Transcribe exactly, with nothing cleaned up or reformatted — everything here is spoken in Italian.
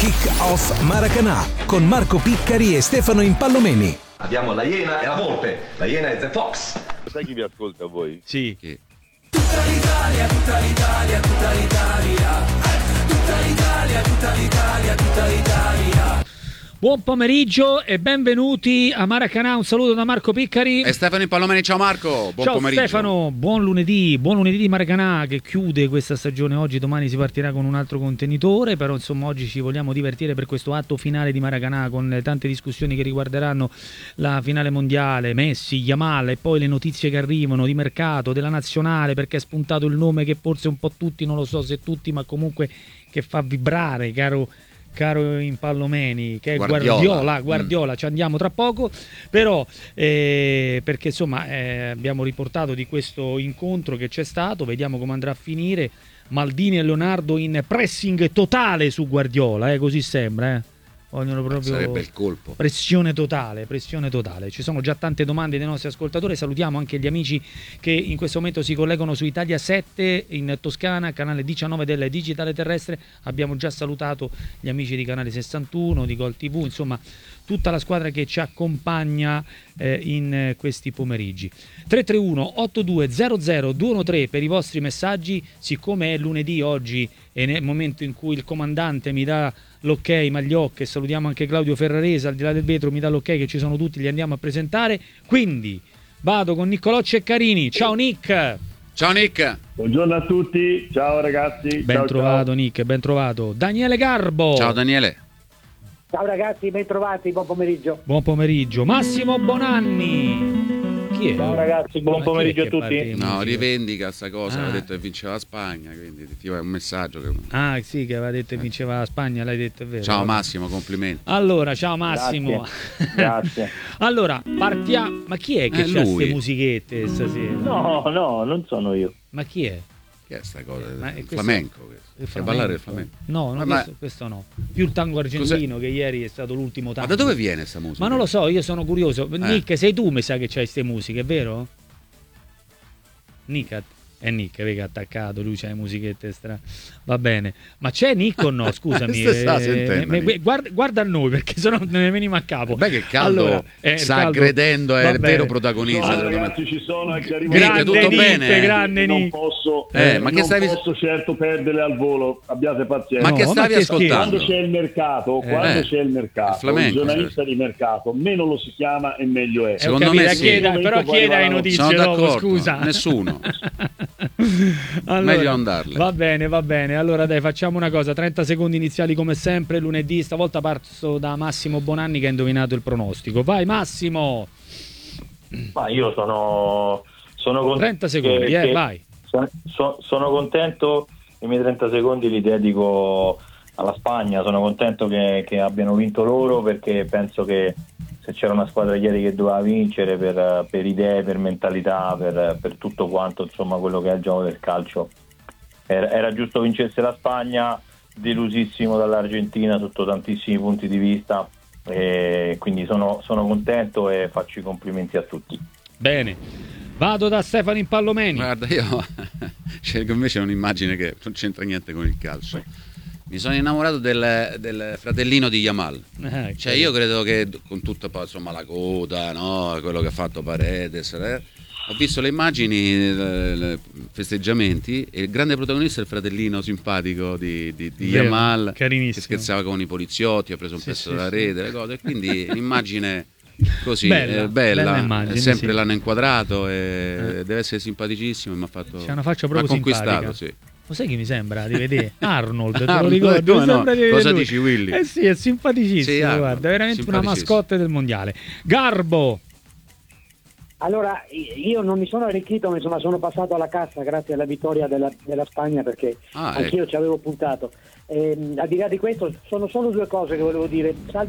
Kick Off Maracanã con Marco Piccari e Stefano Impallomeni. Abbiamo la Iena e la Volpe. La Iena è The Fox. Sai chi vi ascolta voi? Sì. Chi? Tutta l'Italia, tutta l'Italia, tutta l'Italia. Tutta l'Italia, tutta l'Italia, tutta l'Italia. Buon pomeriggio e benvenuti a Maracanã. Un saluto da Marco Piccari E Stefano Impallomeni. Ciao Marco, buon Ciao pomeriggio. Stefano, buon lunedì, buon lunedì di Maracanã che chiude questa stagione oggi, domani si partirà con un altro contenitore, però insomma oggi ci vogliamo divertire per questo atto finale di Maracanã con tante discussioni che riguarderanno la finale mondiale, Messi, Yamal e poi le notizie che arrivano di mercato, della nazionale, perché è spuntato il nome che forse un po' tutti, non lo so se tutti, ma comunque che fa vibrare, caro caro Impallomeni, che è Guardiola, Guardiola, Guardiola, mm. ci andiamo tra poco, però eh, perché insomma eh, abbiamo riportato di questo incontro che c'è stato, vediamo come andrà a finire. Maldini e Leonardo in pressing totale su Guardiola, eh, così sembra, eh. Vogliono proprio sarebbe il colpo. Pressione totale, pressione totale. Ci sono già tante domande dei nostri ascoltatori. Salutiamo anche gli amici che in questo momento si collegano su Italia sette in Toscana, canale diciannove del digitale terrestre. Abbiamo già salutato gli amici di canale sessantuno, di Gol tivù, insomma tutta la squadra che ci accompagna eh, in eh, questi pomeriggi. tre tre uno otto due zero zero due uno tre per i vostri messaggi. Siccome è lunedì oggi e nel momento in cui il comandante mi dà l'ok, Magliocca, e salutiamo anche Claudio Ferrarese al di là del vetro, mi dà l'ok che ci sono tutti, li andiamo a presentare, quindi vado con Niccolò Ceccarini. Ciao Nick. Ciao Nick. Buongiorno a tutti, ciao ragazzi. Ben ciao, trovato ciao. Nick, ben trovato. Daniele Garbo. Ciao Daniele. Ciao ragazzi, ben trovati, buon pomeriggio. Buon pomeriggio. Massimo Bonanni. Chi è? Ciao ragazzi, buon Ma pomeriggio a chi è che parte tutti. in No, musica? rivendica sta cosa, Ah. aveva detto che vinceva la Spagna, quindi ti va un messaggio che... Ah sì, che aveva detto che vinceva la Spagna, l'hai detto, è vero. Ciao Massimo, complimenti. Allora, ciao Massimo. Grazie. Grazie. Allora, partiamo. Ma chi è che Eh, c'ha lui. queste musichette stasera? No, no, non sono io. Ma chi è? Che è sta cosa? Ma è Il questo- flamenco questo. Il Fai ballare il flamenco. No, no, Ma- questo, questo no. Più il tango argentino, che ieri è stato l'ultimo Ma tango. da dove viene sta musica? Ma non lo so, io sono curioso. Eh. Nick, sei tu mi sa che c'hai queste musiche, è vero? Nick, è Nick, vedi che ha attaccato, lui c'ha le musichette stra... Va bene. Ma c'è Nick o no? Scusami. Se sta sentendo, me- me- Nick. guarda, guarda a noi, perché sennò ne veniamo a capo. Beh, che caldo Allora, eh, il sta caldo- aggredendo, è Va il bene. vero protagonista. Ciao secondo me. ragazzi, ci sono, è che arrivo. Nick, Grande tutto Nick, bene? grande Non Nick. posso, Eh, ma che non stavi- posso certo perdere al volo, abbiate pazienza. Ma che No, stavi ma che ascoltando? Quando c'è il mercato, Eh. quando Eh, c'è il mercato, il flamenco, il giornalista certo. di mercato, meno lo si chiama e meglio è. Eh, ho Secondo capito, me eh, sì. chieda- però Poi chieda le arrivano- notizie Sono dopo, d'accordo, scusa. nessuno. Allora, Meglio non darle. Va bene, va bene. Allora dai, facciamo una cosa, trenta secondi iniziali come sempre, lunedì, stavolta parto da Massimo Bonanni che ha indovinato il pronostico. Vai Massimo! Ma io sono, sono contento. trenta secondi, che- eh, che- vai. so- so- sono contento, i miei trenta secondi li dedico alla Spagna. Sono contento che, che abbiano vinto loro, perché penso che se c'era una squadra ieri che doveva vincere per, per idee, per mentalità, per, per tutto quanto, insomma, quello che è il gioco del calcio, era, era giusto vincesse la Spagna. Delusissimo dall'Argentina sotto tantissimi punti di vista, e quindi sono, sono contento e faccio i complimenti a tutti. Bene. Vado da Stefano Impallomeni. Guarda, io scelgo invece un'immagine che non c'entra niente con il calcio. Mi sono innamorato del, del fratellino di Yamal. Eh, Cioè io credo che con tutta poi, insomma, la coda, no? Quello che ha fatto Paredes, eh? Ho visto le immagini, i festeggiamenti, e il grande protagonista è il fratellino simpatico di, di, di Vero, Yamal, che carinissimo. scherzava con i poliziotti, ha preso un Sì, pezzo sì, dalla sì. rete, le cose, e quindi un'immagine così, Bella, eh, bella, bella immagine, sempre sì. l'hanno inquadrato, e Eh. deve essere simpaticissimo, e mi ha fatto, C'è una faccia mi ha proprio conquistato, simpatica. sì. Lo sai chi mi sembra di vedere? Arnold, te lo Arnold, ricordi? come Mi no? sembra di vedere Cosa lui. dici, Willy? Eh sì, è simpaticissimo, Sì, Arnold, guarda, è veramente una simpaticissimo. mascotte del mondiale. Garbo! Allora, io non mi sono arricchito, ma insomma sono passato alla cassa grazie alla vittoria della, della Spagna, perché Ah, anch'io ci avevo puntato. Ehm, al di là di questo, sono solo due cose che volevo dire.